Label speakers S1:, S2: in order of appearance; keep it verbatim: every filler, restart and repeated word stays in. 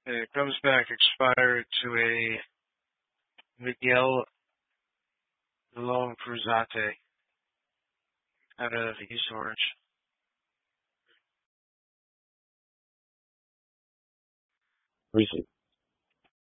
S1: And it comes back expired to a Miguel Malone Cruzate out of East Orange.
S2: Recent.